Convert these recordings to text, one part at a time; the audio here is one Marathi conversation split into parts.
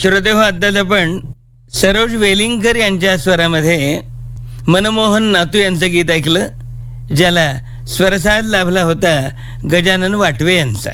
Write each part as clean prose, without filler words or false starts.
श्रोते हो, आत्ताच आपण सरोज वेलिंगकर यांच्या स्वरामध्ये मनमोहन नातू यांचं गीत ऐकलं, ज्याला स्वरसाद लाभला होता गजानन वाटवे यांचा.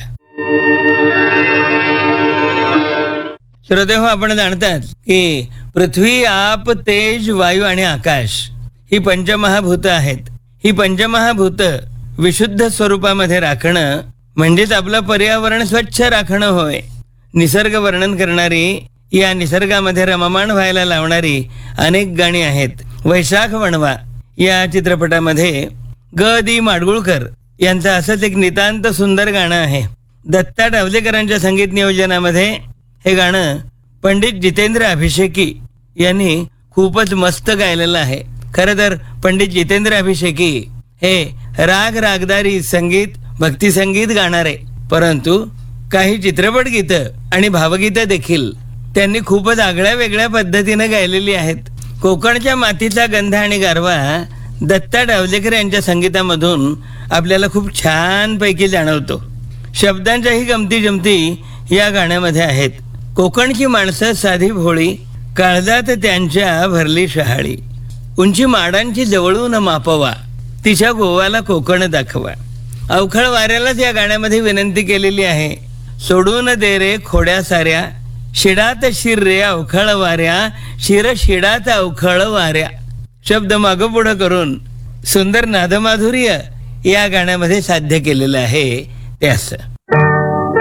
श्रोते हो, आपण जाणतात की पृथ्वी, आप, तेज, वायू आणि आकाश ही पंचमहाभूत आहेत. ही पंचमहाभूत विशुद्ध स्वरूपामध्ये राखणं म्हणजेच आपलं पर्यावरण स्वच्छ राखणं होय. निसर्ग वर्णन करणारी, या निसर्गामध्ये रममाण व्हायला लावणारी अनेक गाणी आहेत. वैशाख वणवा या चित्रपटामध्ये ग दी माडगुळकर यांचं असंच एक नितांत सुंदर गाणं आहे. दत्ता डावलेकरांच्या संगीत नियोजनामध्ये हे गाणं पंडित जितेंद्र अभिषेकी यांनी खूपच मस्त गायलेलं आहे. खरं तर पंडित जितेंद्र अभिषेकी हे राग रागदारी संगीत, भक्ती संगीत गाणारे, परंतु काही चित्रपट गीतं आणि भावगीतं देखील त्यांनी खूपच आगळ्या वेगळ्या पद्धतीनं गायलेली आहेत. कोकणच्या मातीचा गंध आणि गारवा दत्ता डावलेकर यांच्या संगीतामधून आपल्याला खूप छान पैकी जाणवतो. शब्दांच्याही गमती जमती या गाण्यामध्ये आहेत. कोकणची माणसं साधी भोळी, काळजात त्यांच्या भरली शहाळी, उंची माडांची जवळून मापवा, तिच्या गोवाला कोकण दाखवा. अवखळ वाऱ्यालाच या गाण्यामध्ये विनंती केलेली आहे. सोडून दे रे खोड्या साऱ्या, शिडात शिर रे अवखळ वाऱ्या, शिर शिडात अवखळ वाऱ्या. शब्द मागं पुढं करून सुंदर नादमाधुर्य या गाण्यामध्ये साध्य केलेलं आहे ते असं.